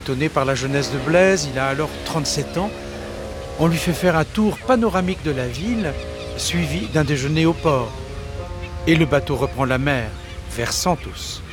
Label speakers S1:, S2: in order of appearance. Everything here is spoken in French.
S1: Étonné par la jeunesse de Blaise, il a alors 37 ans. On lui fait faire un tour panoramique de la ville, suivi d'un déjeuner au port. Et le bateau reprend la mer, vers Santos.